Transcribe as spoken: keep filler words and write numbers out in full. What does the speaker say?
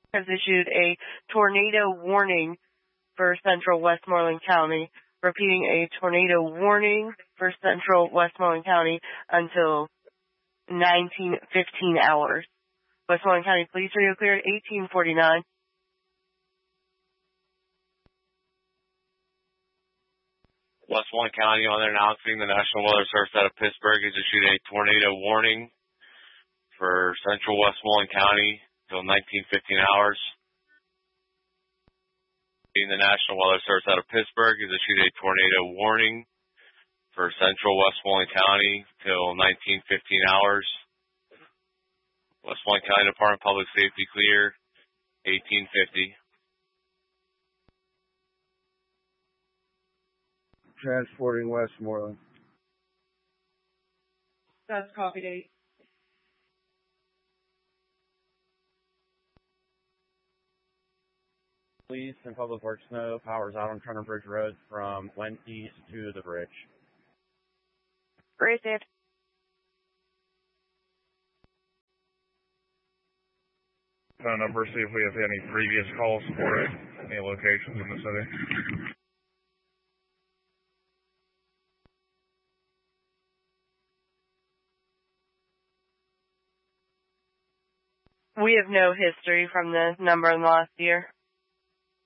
has issued a tornado warning for central Westmoreland County, repeating a tornado warning for central Westmoreland County until nineteen fifteen hours. Westmoreland County Police Radio clear at eighteen forty-nine. Westmoreland County on there announcing the National Weather Service out of Pittsburgh has issued a tornado warning for central Westmoreland County until nineteen fifteen hours. The National Weather Service out of Pittsburgh has issued a tornado warning for central Westmoreland County till nineteen fifteen hours. Westmoreland County Department of Public Safety clear, eighteen fifty. Transporting Westmoreland. That's copy date. Police and Public Works know power's out on Turner Bridge Road from Went East to the bridge. Rated. Phone number, see if we have any previous calls for it, any locations in the city. We have no history from the number in the last year.